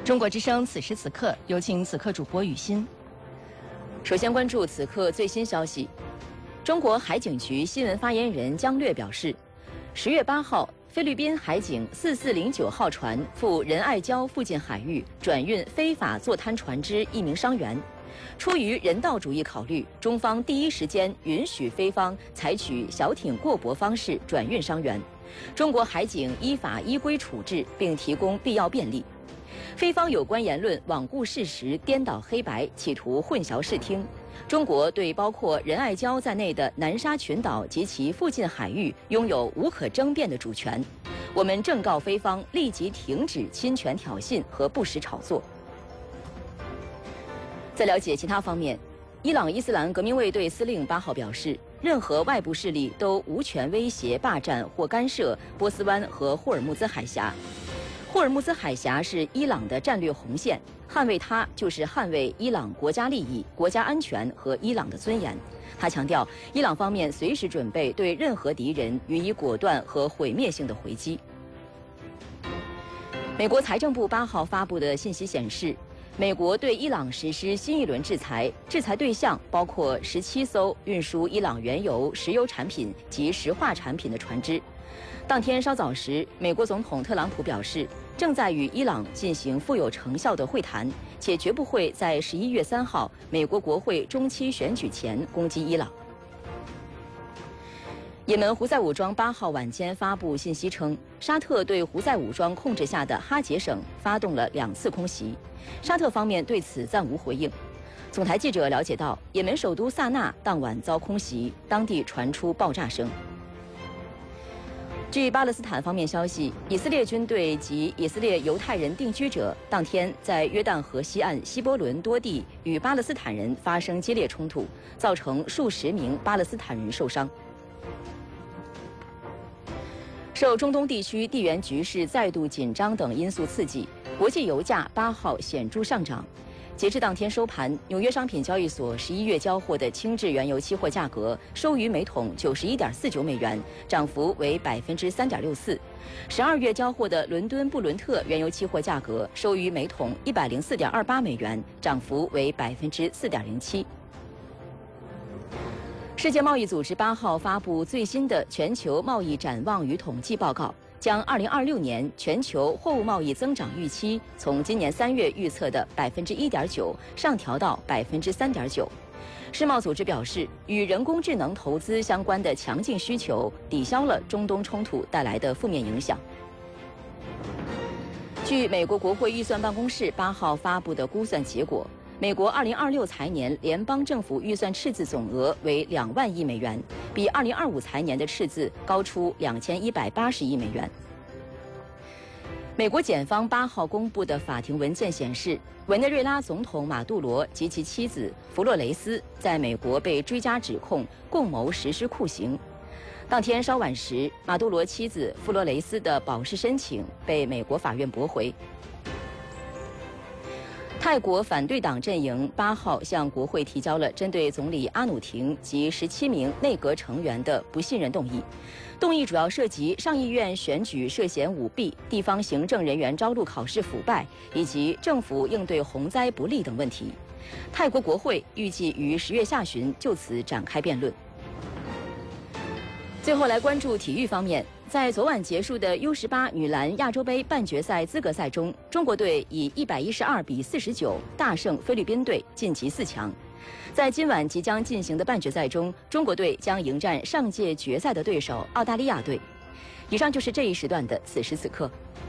中国之声此时此刻，有请此刻主播雨欣。 首先关注此刻最新消息。中国海警局新闻发言人姜略表示，10月8号，菲律宾海警4409号船赴仁爱礁附近海域转运非法坐滩船只1名伤员。出于人道主义考虑，中方第一时间允许菲方采取小艇过泊方式转运伤员。中国海警依法依规处置，并提供必要便利。菲方有关言论罔顾事实、颠倒黑白，企图混淆视听。中国对包括仁爱礁在内的南沙群岛及其附近海域拥有无可争辩的主权。我们正告菲方立即停止侵权挑衅和不实炒作。在了解其他方面，伊朗伊斯兰革命卫队司令8号表示，任何外部势力都无权威胁、霸占或干涉波斯湾和霍尔木兹海峡。霍尔木兹海峡是伊朗的战略红线，捍卫它就是捍卫伊朗国家利益、国家安全和伊朗的尊严。他强调，伊朗方面随时准备对任何敌人予以果断和毁灭性的回击。美国财政部8号发布的信息显示，美国对伊朗实施新一轮制裁，制裁对象包括17艘运输伊朗原油、石油产品及石化产品的船只。当天稍早时，美国总统特朗普表示，正在与伊朗进行富有成效的会谈，且绝不会在11月3号美国国会中期选举前攻击伊朗。也门胡塞武装8号晚间发布信息称，沙特对胡塞武装控制下的哈杰省发动了2次空袭，沙特方面对此暂无回应。总台记者了解到，也门首都萨那当晚遭空袭，当地传出爆炸声。据巴勒斯坦方面消息，以色列军队及以色列犹太人定居者当天在约旦河西岸西波伦多地与巴勒斯坦人发生激烈冲突，造成数十名巴勒斯坦人受伤。受中东地区地缘局势再度紧张等因素刺激，国际油价8号显著上涨。截至当天收盘，纽约商品交易所11月交货的轻质原油期货价格收于每桶91.49美元，涨幅为3.64%；12月交货的伦敦布伦特原油期货价格收于每桶104.28美元，涨幅为4.07%。世界贸易组织8号发布最新的全球贸易展望与统计报告，将2026年全球货物贸易增长预期从今年3月预测的1.9%上调到3.9%。世贸组织表示，与人工智能投资相关的强劲需求抵消了中东冲突带来的负面影响。据美国国会预算办公室8号发布的估算结果，美国2026财年联邦政府预算赤字总额为2万亿美元，比2025财年的赤字高出2180亿美元。美国检方8号公布的法庭文件显示，委内瑞拉总统马杜罗及其妻子弗洛雷斯在美国被追加指控共谋实施酷刑。当天稍晚时，马杜罗妻子弗洛雷斯的保释申请被美国法院驳回。泰国反对党阵营8号向国会提交了针对总理阿努廷及17名内阁成员的不信任动议。动议主要涉及上议院选举涉嫌舞弊、地方行政人员招录考试腐败以及政府应对洪灾不力等问题。泰国国会预计于10月下旬就此展开辩论。最后来关注体育方面，在昨晚结束的 U18 女篮亚洲杯半决赛资格赛中，中国队以112比49大胜菲律宾队，晋级4强。在今晚即将进行的半决赛中，中国队将迎战上届决赛的对手澳大利亚队。以上就是这一时段的此时此刻。